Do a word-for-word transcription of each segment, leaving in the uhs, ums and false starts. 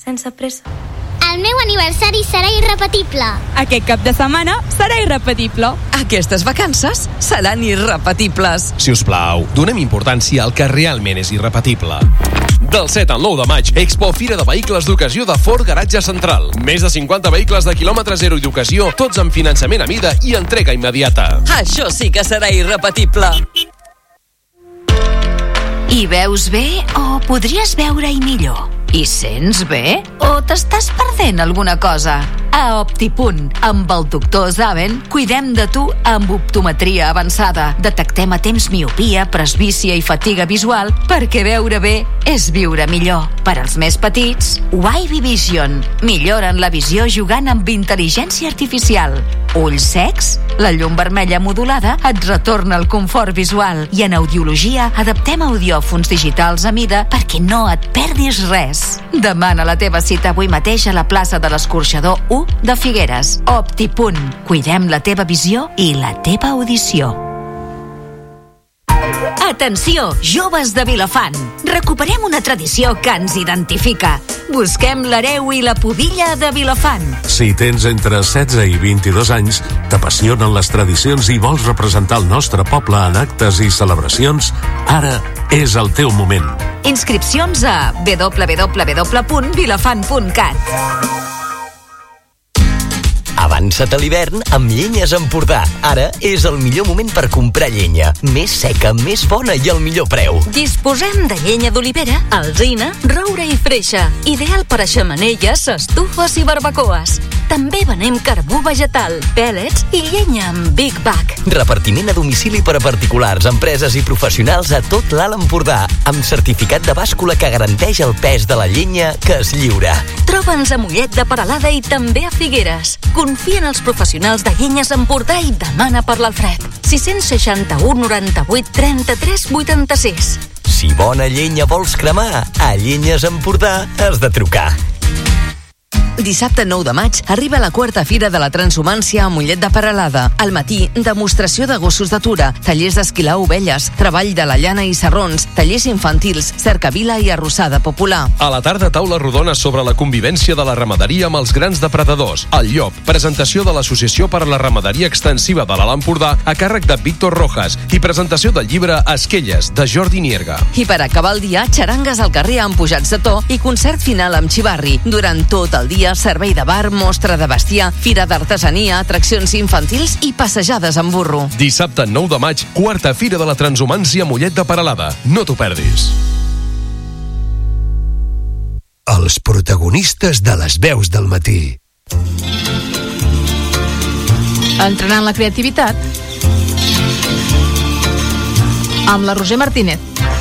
sense pressa. El meu aniversari serà irrepetible. Aquest cap de setmana serà irrepetible. Aquestes vacances seran irrepetibles. Si us plau, donem importància al que realment és irrepetible. Del set al nou de maig, Expo Fira de Vehicles d'Ocasió de Ford Garatge Central. Més de cinquanta vehicles de quilòmetre zero i d'ocasió, tots amb finançament a mida i entrega immediata. Això sí que serà irrepetible. Hi veus bé o podries veure-hi millor? Hi sents bé? O t'estàs perdent alguna cosa? A Optipunt, amb el doctor Zaven, cuidem de tu amb optometria avançada. Detectem a temps miopia, presbícia i fatiga visual, perquè veure bé és viure millor. Per als més petits, Wavy Vision. Milloren la visió jugant amb intel·ligència artificial. Ulls secs? La llum vermella modulada et retorna el confort visual. I en audiologia adaptem audiòfons digitals a mida perquè no et perdis res. Demana la teva cita avui mateix a la plaça de l'Escorxador u de Figueres. Optipunt. Cuidem la teva visió i la teva audició. Atenció, joves de Vilafant. Recuperem una tradició que ens identifica. Busquem l'hereu i la pubilla de Vilafant. Si tens entre setze i vint-i-dos anys, t'apassionen les tradicions i vols representar el nostre poble en actes i celebracions, ara és el teu moment. Inscripcions a w w w punt vilafant punt cat. Avança't a l'hivern amb Llenyes Empordà. Ara és el millor moment per comprar llenya. Més seca, més bona i al millor preu. Disposem de llenya d'olivera, alzina, roure i freixa. Ideal per a xemeneies, estufes i barbacoes. També venem carbó vegetal, pèl·lets i llenya amb Big Bag. Repartiment a domicili per a particulars, empreses i professionals a tot l'Alt Empordà, amb certificat de bàscula que garanteix el pes de la llenya que es lliura. Troba'ns a Mollet de Peralada i també a Figueres. Confia en els professionals de Llenyes Empordà i demana per l'Alfred. sis seixanta-u noranta-vuit trenta-tres vuitanta-sis. Si bona llenya vols cremar, a Llenyes Empordà has de trucar. Dissabte nou de maig arriba la quarta fira de la transhumància a Mollet de Peralada. Al matí, demostració de gossos d'atura, tallers d'esquilar ovelles, treball de la llana i sarrons, tallers infantils, cercavila i arrossada popular. A la tarda, taula rodona sobre la convivència de la ramaderia amb els grans depredadors. El llop, presentació de l'Associació per a la Ramaderia Extensiva de l'Alt Empordà a càrrec de Víctor Rojas i presentació del llibre Esquelles, de Jordi Nierga. I per acabar el dia, xarangues al carrer amb pujats de to i concert final amb xivarri. Durant tot el dia, servei de bar, mostra de bestiar, fira d'artesania, atraccions infantils i passejades amb burro. Dissabte nou de maig, quarta fira de la transhumància a Mollet de Peralada. No t'ho perdis. Els protagonistes de les veus del matí. Entrenant la creativitat amb la Roser Martínez.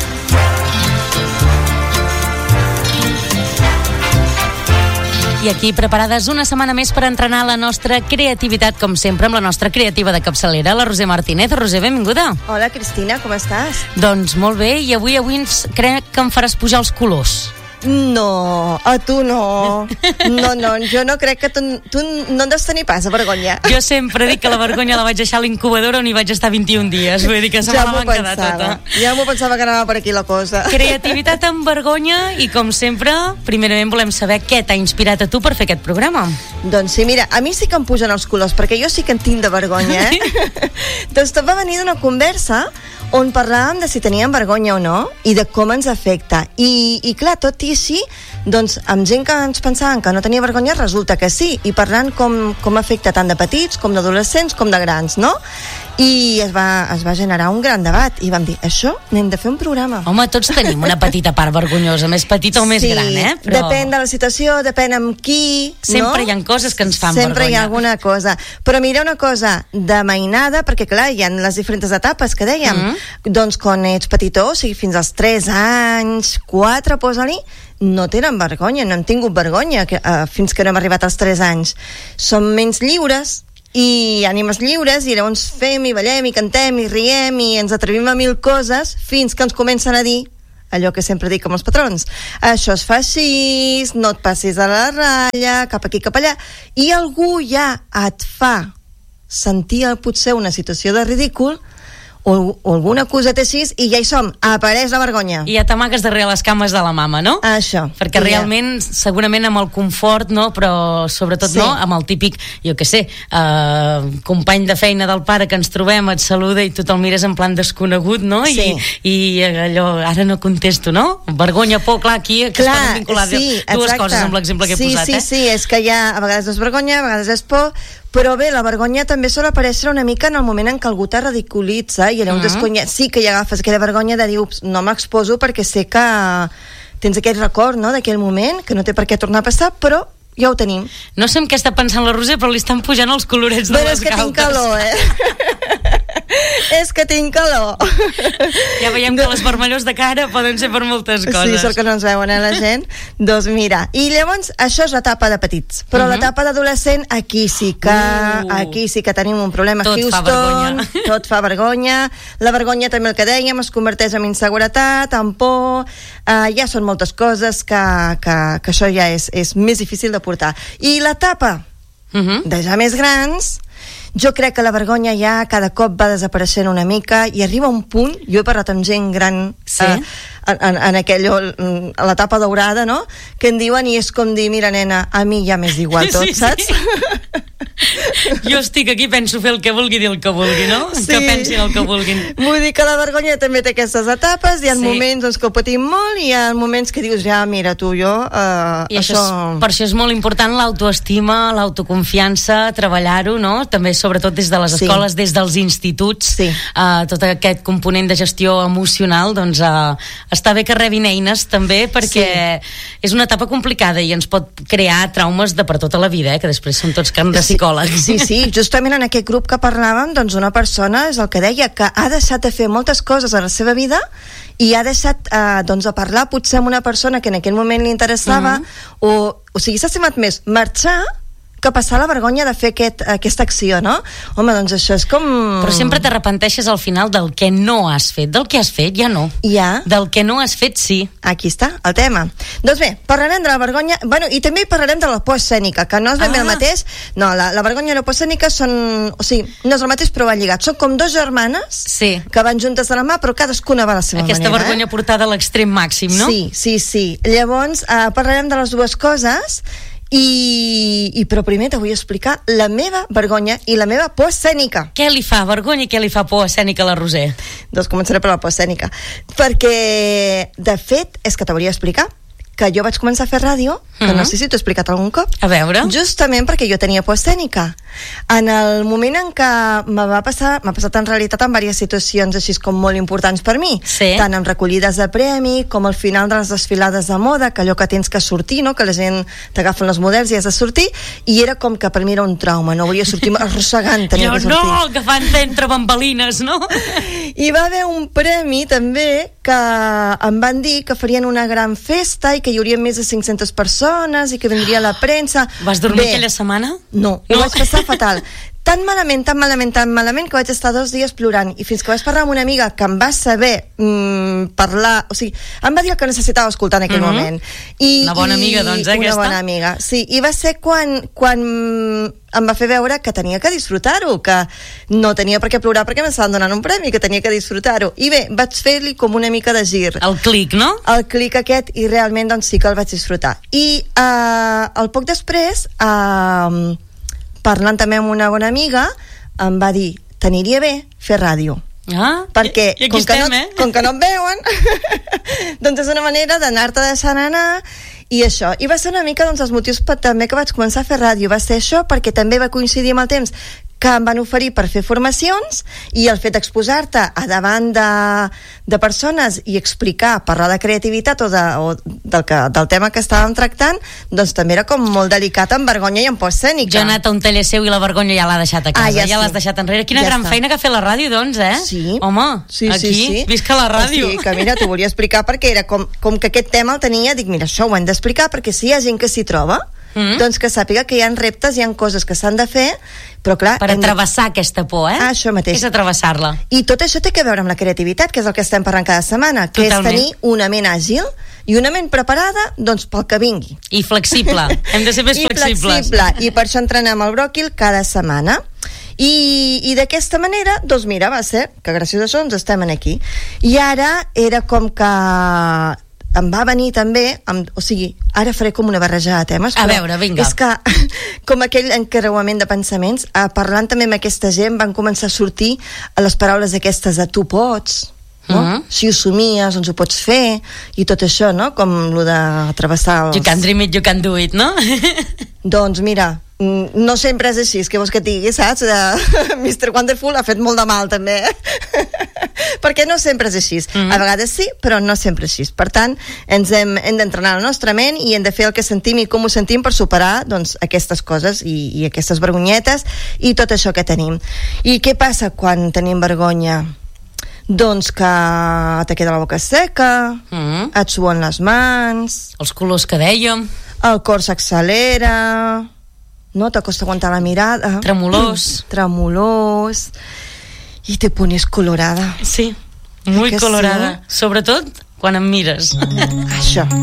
I aquí preparades una setmana més per entrenar la nostra creativitat, com sempre, amb la nostra creativa de capçalera, la Roser Martínez. Roser, benvinguda. Hola, Cristina, com estàs? Doncs molt bé, i avui avui ens crec que em faràs pujar els colors. No, a tu no. No, no, jo no crec que tu, tu no en deus tenir pas a vergonya. Jo sempre dic que la vergonya la vaig deixar a l'incubadora on hi vaig estar vint-i-un dies. Vull dir que se ja me la van quedar tota. Ja m'ho pensava que anava per aquí la cosa. Creativitat amb vergonya i, com sempre, primerament volem saber què t'ha inspirat a tu per fer aquest programa. Doncs sí, mira, a mi sí que em pugen els colors, perquè jo sí que en tinc de vergonya, eh? Doncs tot va venir d'una conversa on parlàvem de si teníem vergonya o no i de com ens afecta. I, i clar, tot i així, doncs amb gent que ens pensaven que no tenia vergonya, resulta que sí, i parlant com, com afecta tant de petits, com d'adolescents, com de grans, no? I es va, es va generar un gran debat i vam dir, això n'hem de fer un programa. Home, tots tenim una petita part vergonyosa, més petita o més sí, gran, eh? Però depèn de la situació, depèn amb qui, sempre no? hi ha coses que ens fan sempre vergonya. Sempre hi ha alguna cosa. Però mira una cosa, de mainada, perquè clar, hi ha les diferents etapes que dèiem, mm-hmm. doncs quan ets petitó, o sigui, fins als tres anys, quatre, posa-li, no tenen vergonya, no han tingut vergonya que, uh, fins que no hem arribat als tres anys. Som menys lliures, i ànimes lliures, i llavors fem i ballem i cantem i riem i ens atrevim a mil coses fins que ens comencen a dir allò que sempre dic amb els patrons, això es fa així, no et passis a la ratlla, cap aquí, cap allà, i algú ja et fa sentir potser una situació de ridícul o, o alguna coseta així, i ja hi som, apareix la vergonya. I ja t'amagues darrere les cames de la mama, no? Això. Perquè I realment, ja. segurament amb el confort, no? Però sobretot sí. no, amb el típic, jo què sé, uh, company de feina del pare que ens trobem, et saluda i tu te'l mires en plan desconegut, no? Sí. I, i allò, ara no contesto, no? Vergonya, por, clar, aquí que clar, es poden vincular sí, dues exacte. coses amb l'exemple que he sí, posat, sí, eh? Sí, sí, és que ja a vegades és vergonya, a vegades és por, però bé, la vergonya també sol aparèixer una mica en el moment en què algú te ridiculitza i llavors uh-huh. desconya... sí que hi agafes aquella vergonya de dir, ups, no m'exposo perquè sé que tens aquell record, no?, d'aquell moment, que no té per què tornar a passar, però ja ho tenim. No sé en què està pensant la Roser, però li estan pujant els colorets de bueno, les galtes. És que tinc calor, eh? és que tinc calor. Ja veiem que les vermellors de cara poden ser per moltes coses. Sí, sort que no ens veuen, eh, la gent. Doncs mira, i llavors això és l'etapa de petits, però uh-huh. l'etapa d'adolescent, aquí sí que uh. aquí sí que tenim un problema. Tot Houston, fa vergonya. Tot fa vergonya. La vergonya també, el que dèiem, es converteix en inseguretat, en por, uh, ja són moltes coses que, que, que això ja és, és més difícil de portar. I l'etapa uh-huh. de ja més grans, jo crec que la vergonya ja cada cop va desapareixent una mica i arriba un punt, jo he parlat amb gent gran sí? eh, en, en aquello, a l'etapa daurada, no?, que en diuen, i és com dir, mira nena, a mi ja m'és igual tot, sí, saps? Sí. Jo estic aquí, penso fer el que vulgui, dir el que vulgui, no? Sí. Que pensin el que vulguin. Vull dir que la vergonya també té aquestes etapes, hi ha sí. moments doncs, que ho patim molt i hi ha moments que dius, ja mira tu, jo uh, I això... això és, per això és molt important l'autoestima, l'autoconfiança, treballar-ho, no? També sobretot des de les sí. escoles, des dels instituts, sí. uh, tot aquest component de gestió emocional, doncs uh, està bé que rebin eines també, perquè sí. és una etapa complicada i ens pot crear traumes de per tota la vida, eh? Que després són tots carn de psicòlegs. Sí, sí, justament en aquest grup que parlàvem, doncs una persona és el que deia, que ha deixat de fer moltes coses a la seva vida i ha deixat eh, doncs de parlar potser amb una persona que en aquell moment li interessava, uh-huh. o, o sigui, s'ha estimat més marxar que passar la vergonya de fer aquest, aquesta acció, no? Home, doncs això és com... Però sempre t'arrepenteixes al final del que no has fet. Del que has fet, ja no. Ja. Del que no has fet, sí. Aquí està, el tema. Doncs bé, parlarem de la vergonya... Bueno, i també parlarem de la por escènica, que no és ben ah. bé el mateix. No, la, la vergonya i la por escènica són... O sigui, no és el mateix, però va lligat. Són com dos germanes sí. que van juntes de la mà, però cadascuna va a la seva Aquesta manera. Aquesta vergonya eh? portada a l'extrem màxim, no? Sí, sí, sí. Llavors, eh, parlarem de les dues coses... I, i però primer te vull explicar la meva vergonya i la meva por escènica. Què li fa vergonya i què li fa por escènica a la Roser? Doncs començaré per la por escènica, perquè de fet és que t'hauria d'explicar que jo vaig començar a fer ràdio, que uh-huh. no sé si t'ho he explicat algun cop. A veure. Justament perquè jo tenia por escènica. En el moment en què me va passar, m'ha passat en realitat en diverses situacions així com molt importants per mi, sí. tant en recollides de premi com al final de les desfilades de moda, que allò que tens que sortir, no? Que la gent t'agafen els models i has de sortir, i era com que per mi era un trauma, no volia sortir arrossegant, tenia que sortir. No, que fan entre bambalines, no? I va haver un premi també que em van dir que farien una gran festa i que hi hauria més de cinc-centes persones i que vindria la premsa. Vas dormir Bé, aquella setmana? No, ho no. vaig passar fatal. Tan malament, tan malament, tan malament que vaig estar dos dies plorant, i fins que vaig parlar amb una amiga que em va saber mm, parlar, o sigui, em va dir el que necessitava escoltar en aquell mm-hmm. moment. I, una bona amiga, doncs, eh, una aquesta? Una bona amiga, sí. I va ser quan, quan em va fer veure que tenia que disfrutar-ho, que no tenia per què plorar perquè m'estaven donant un premi, que tenia que disfrutar-ho. I bé, vaig fer-li com una mica de gir. El clic, no? El clic aquest, i realment doncs sí que el vaig disfrutar. I uh, el poc després... Uh, parlant també amb una bona amiga, em va dir, t'aniria bé fer ràdio. Ah, perquè i, i com, estem, que no, eh? com que no et veuen doncs és una manera d'anar-te deixant anar i això, i va ser una mica doncs, els motius per, també que vaig començar a fer ràdio, va ser això, perquè també va coincidir amb el temps que em van oferir per fer formacions, i el fet d'exposar-te a davant de, de persones i explicar, parlar de creativitat o, de, o del, que, del tema que estàvem tractant, doncs també era com molt delicat, amb vergonya i amb por escènica. Jo he anat a un taller seu i la vergonya ja l'ha deixat a casa, ah, ja, ja l'has deixat enrere. Quina ja gran està. Feina que ha fet la ràdio, doncs, eh? Sí. Home, sí, aquí, sí, sí. visca la ràdio. O sigui, que mira, t'ho volia explicar perquè era com, com que aquest tema el tenia, dic, mira, això ho hem d'explicar perquè si hi ha gent que s'hi troba, mm. doncs que sàpiga que hi ha reptes, hi ha coses que s'han de fer, però clar... Per hem... travessar aquesta por, eh? Ah, això mateix. És atravessar-la. I tot això té que veure amb la creativitat, que és el que estem parlant cada setmana, que Totalment. És tenir una ment àgil, i una ment preparada, doncs, pel que vingui. I flexible, hem de ser més I flexibles. flexible, i per això entrenem el bròquil cada setmana. I, i d'aquesta manera, doncs mira, va ser que gràcies a això ens estem aquí. I ara era com que em va venir també, amb, o sigui, ara faré com una barreja de temes, a veure, vinga. És que, com aquell encreuament de pensaments, eh, parlant també amb aquesta gent, van començar a sortir a les paraules aquestes de tu pots, no? Uh-huh. Si ho somies, doncs ho pots fer, i tot això, no? Com lo de travessar els... You can dream it, you can do it, no? Doncs mira, no sempre és així, és que vols que et digui, saps? Uh, mister Wonderful ha fet molt de mal també, eh? Perquè no sempre és així. Mm-hmm. A vegades sí, però no sempre és així. Per tant, ens hem, hem d'entrenar la nostra ment i hem de fer el que sentim i com ho sentim per superar, doncs, aquestes coses i, i aquestes vergonyetes i tot això que tenim. I què passa quan tenim vergonya? Doncs que te queda la boca seca, mm-hmm. et suen les mans, els colors que dèiem, el cor s'accelera, no t'acosta aguantar la mirada, tremolós, tremolós, i te pones colorada. Sí, muy colorada, sí? Sobretot quan em mires. Això.